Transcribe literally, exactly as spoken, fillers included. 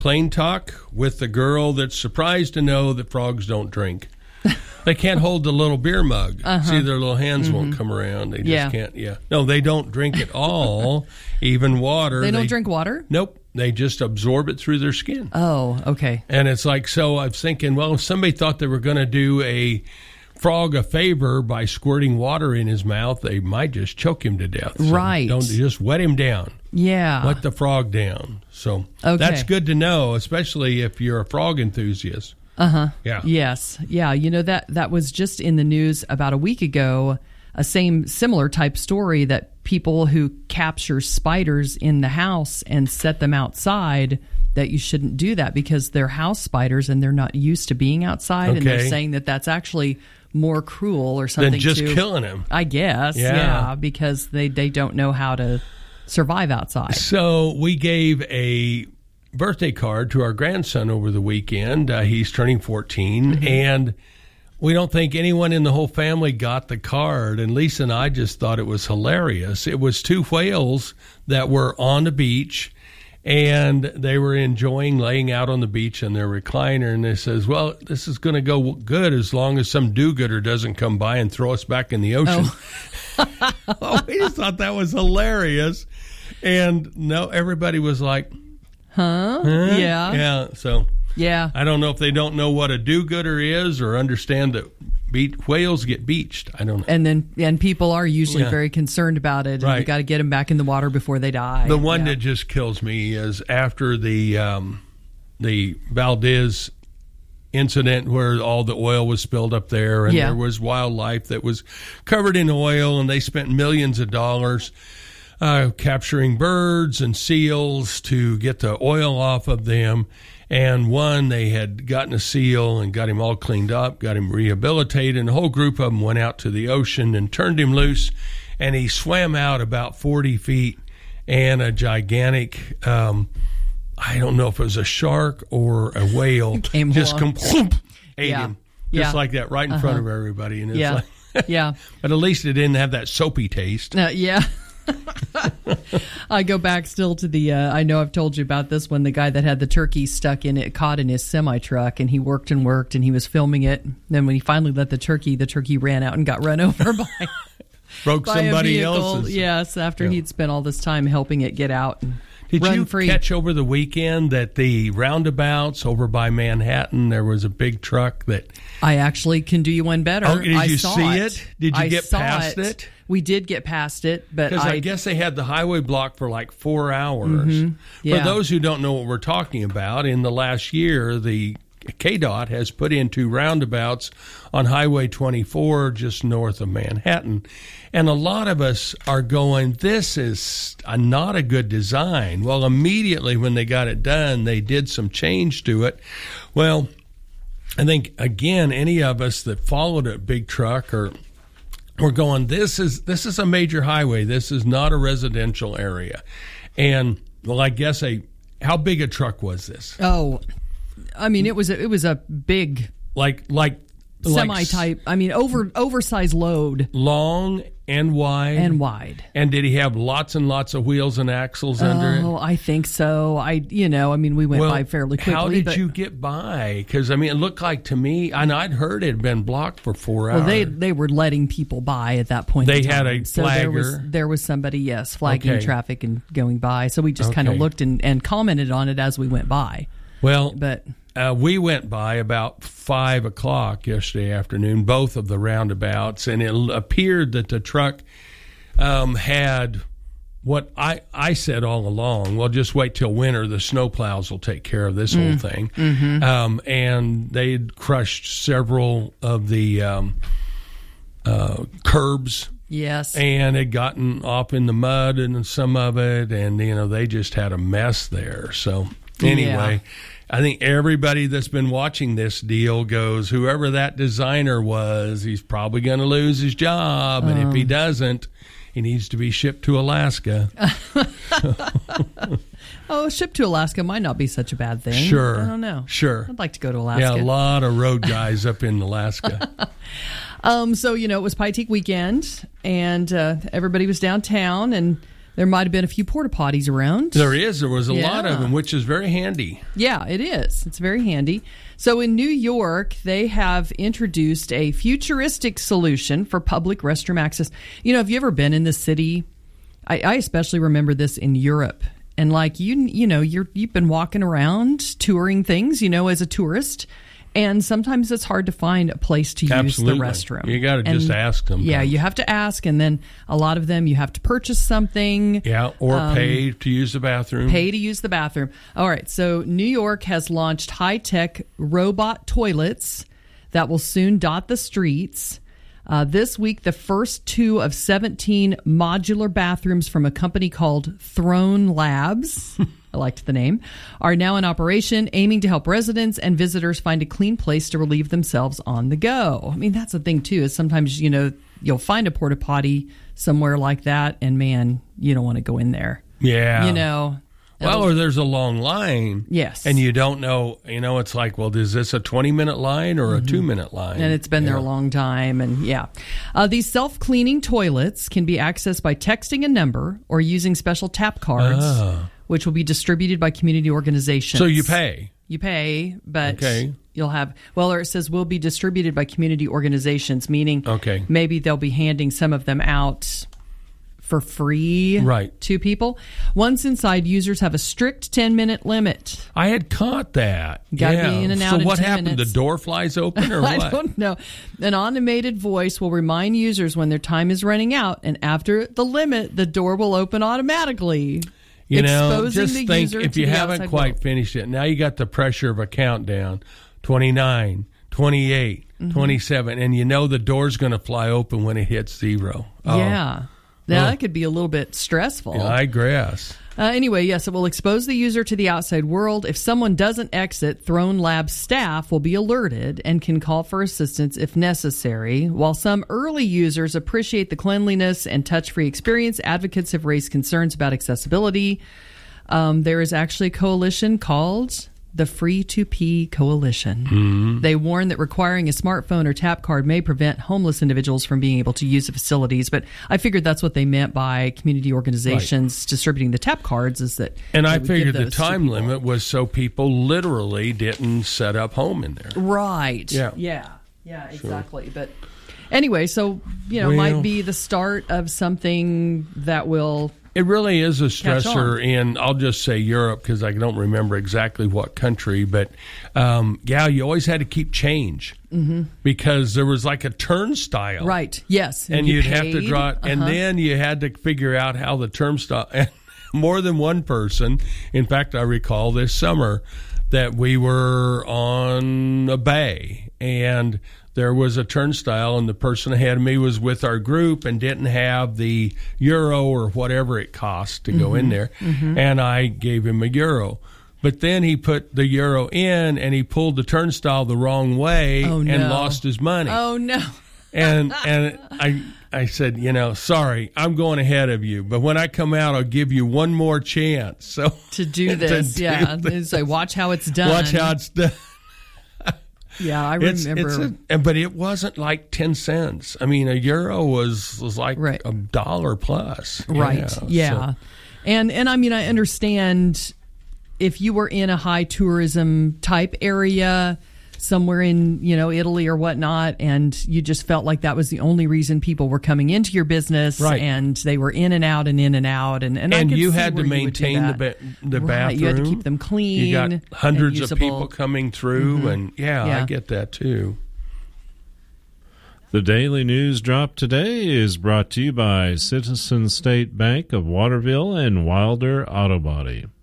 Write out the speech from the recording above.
Plain talk with the girl that's surprised to know that frogs don't drink. They can't hold the little beer mug. Uh-huh. See, their little hands Mm-hmm. won't come around. They just Yeah. can't. Yeah. No, they don't drink at all, even water. They don't drink water? Nope. They just absorb it through their skin. Oh, okay. And it's like, so I was thinking, well, if somebody thought they were going to do a frog a favor by squirting water in his mouth, they might just choke him to death. So right. Don't just wet him down. Yeah. Let the frog down. So okay. that's good to know, especially if you're a frog enthusiast. Uh-huh. Yeah. Yes. Yeah. You know, that that was just in the news about a week ago, a same similar type story that people who capture spiders in the house and set them outside, that you shouldn't do that because they're house spiders and they're not used to being outside. Okay. And they're saying that that's actually more cruel or something. Than just to, killing him. I guess. Yeah. yeah. Because they, they don't know how to survive outside. So we gave a birthday card to our grandson over the weekend. Uh, he's turning fourteen, mm-hmm. and we don't think anyone in the whole family got the card. And Lisa and I just thought it was hilarious. It was two whales that were on the beach, and they were enjoying laying out on the beach in their recliner. And they says, well, this is going to go good as long as some do-gooder doesn't come by and throw us back in the ocean. Oh. Oh, we just thought that was hilarious. And no, everybody was like, Huh? Huh? Yeah. Yeah. So yeah. I don't know if they don't know what a do-gooder is or understand that be- whales get beached. I don't know. And then and people are usually Yeah. very concerned about it. And Right. you got to get them back in the water before they die. The one yeah. that just kills me is after the um, the Valdez incident where all the oil was spilled up there, and Yeah. there was wildlife that was covered in oil, and they spent millions of dollars Uh, capturing birds and seals to get the oil off of them. And one, they had gotten a seal and got him all cleaned up, got him rehabilitated, and a whole group of them went out to the ocean and turned him loose, and he swam out about forty feet, and a gigantic, um, I don't know if it was a shark or a whale, Came just along. come, ate Yeah. him, just Yeah. like that, right in Uh-huh. front of everybody. And it's Yeah. like, Yeah. but at least it didn't have that soapy taste. Uh, yeah. I go back still to the, uh, I know I've told you about this one, the guy that had the turkey stuck in it, caught in his semi-truck, and he worked and worked, and he was filming it. Then when he finally let the turkey, the turkey ran out and got run over by, Broke by somebody a vehicle. else's. Yes, after Yeah. he'd spent all this time helping it get out and Did run you free. catch over the weekend that the roundabouts over by Manhattan, there was a big truck that... I actually can do you one better. Oh, did I you saw see it? it? Did you I get saw past it? We did get past it, but Because I, I, guess they had the highway blocked for like four hours. Mhm. Yeah. For those who don't know what we're talking about, in the last year, the K D O T has put in two roundabouts on Highway twenty-four just north of Manhattan. And a lot of us are going, this is a, not a good design. Well, immediately when they got it done, they did some change to it. Well, I think, again, any of us that followed a big truck or we're going, this is this is a major highway. This is not a residential area. And, well, I guess a how big a truck was this? oh, I mean, it was a, it was a big Like like semi-type. I mean, over oversized load long and wide and wide. And did he have lots and lots of wheels and axles under it? Oh, I think so. I, you know, I mean, we went Well, by fairly quickly. how did but, you get by? Because I mean, it looked like to me, and I'd heard it had been blocked for four Well, hours. they they were letting people by at that point. They in had time. a so there was flagger. there was somebody, yes, flagging Okay. traffic and going by. So we just kind of Okay. looked and, and commented on it as we went by. Well, But Uh, we went by about five o'clock yesterday afternoon, both of the roundabouts, and it appeared that the truck um, had what I, I said all along. Well, just wait till winter. The snowplows will take care of this whole thing. Mm-hmm. Um, and they'd crushed several of the um, uh, curbs. yes, And had gotten off in the mud and some of it, and you know they just had a mess there. So anyway, I think everybody that's been watching this deal goes, whoever that designer was, he's probably going to lose his job, and if he doesn't, he needs to be shipped to Alaska. oh, ship to Alaska might not be such a bad thing. Sure, I don't know. Sure, I'd like to go to Alaska. yeah, a lot of road guys up in Alaska. Um, so, you know, it was Pie Teak weekend, and uh, everybody was downtown, and There might have been a few porta potties around. There is. There was a Yeah. lot of them, which is very handy. Yeah, it is. It's very handy. So in New York, they have introduced a futuristic solution for public restroom access. You know, have you ever been in the city? I, I especially remember this in Europe. And like you, you know, you're you've been walking around touring things, you know, as a tourist. And sometimes it's hard to find a place to Absolutely. use the restroom. You got to just ask them. Yeah, you have to ask, and then a lot of them you have to purchase something. Yeah, or um, pay to use the bathroom. Pay to use the bathroom. All right, so New York has launched high-tech robot toilets that will soon dot the streets. Uh, this week, the first two of seventeen modular bathrooms from a company called Throne Labs, I liked the name, are now in operation, aiming to help residents and visitors find a clean place to relieve themselves on the go. I mean, that's the thing, too, is sometimes, you know, you'll find a porta potty somewhere like that, and, man, you don't want to go in there. Yeah. You know. Well, or there's a long line. Yes. And you don't know, you know, it's like, well, is this a twenty-minute line or a two-minute line? And it's been there Yeah. a long time. And yeah. Uh, these self-cleaning toilets can be accessed by texting a number or using special tap cards, Ah. which will be distributed by community organizations. So you pay. You pay, but Okay. you'll have, well, or it says will be distributed by community organizations, meaning Okay. maybe they'll be handing some of them out for free Right. to people. Once inside, users have a strict ten-minute limit. I had caught that. Gotta yeah. be in and out So in what ten happened? minutes. The door flies open or what? I don't know. An automated voice will remind users when their time is running out, and after the limit, the door will open automatically. You know, exposing just the think user if to you the haven't outside quite world. finished it, now you got the pressure of a countdown. twenty-nine, twenty-eight, Mm-hmm. twenty-seven, and you know the door's going to fly open when it hits zero. Oh, Yeah. Now, Oh. that could be a little bit stressful. I guess. Uh, anyway, yes, it will expose the user to the outside world. If someone doesn't exit, Throne Labs staff will be alerted and can call for assistance if necessary. While some early users appreciate the cleanliness and touch-free experience, advocates have raised concerns about accessibility. Um, there is actually a coalition called the Free to Pee Coalition. Mm-hmm. They warn that requiring a smartphone or tap card may prevent homeless individuals from being able to use the facilities. But I figured that's what they meant by community organizations distributing the tap cards, is that And they I would give figured the those to time people. limit was so people literally didn't set up home in there. Right. Yeah. Yeah. Yeah, exactly. But anyway, so, you know, Well- might be the start of something that will. It really is a Catch stressor on. in, I'll just say Europe because I don't remember exactly what country, but um, yeah, you always had to keep change mm-hmm. because there was like a turnstile. Right. Yes. And you you'd have to paid. draw it, and Uh-huh. then you had to figure out how the turnstile, and more than one person, in fact, I recall this summer that we were on a bay and there was a turnstile, and the person ahead of me was with our group and didn't have the euro or whatever it cost to go in there. Mm-hmm. And I gave him a euro. But then he put the euro in and he pulled the turnstile the wrong way Oh, and no. lost his money. Oh, no. And and I I said, you know, sorry, I'm going ahead of you, but when I come out, I'll give you one more chance. So To do this. do yeah. this. So watch how it's done. Watch how it's done. Yeah, I It's, remember. it's a, but it wasn't like ten cents. I mean, a euro was, was like Right. a dollar plus. Right. Yeah. Yeah. So- And and I mean, I understand if you were in a high tourism type area somewhere in, you know, Italy or whatnot, and you just felt like that was the only reason people were coming into your business, Right. and they were in and out and in and out, and and, I and could you see had to where you would do maintain the that. ba- the Right, bathroom. you had to keep them clean. You got hundreds and of usable. people coming through, and yeah, Yeah. I get that too. The Daily News Drop today is brought to you by Citizen State Bank of Waterville and Wilder Auto Body.